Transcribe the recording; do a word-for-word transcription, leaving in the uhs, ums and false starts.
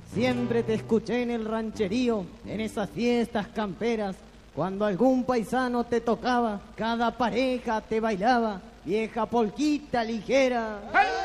Siempre te escuché en el rancherío, en esas fiestas camperas, cuando algún paisano te tocaba, cada pareja te bailaba, vieja polquita ligera. ¡Hey!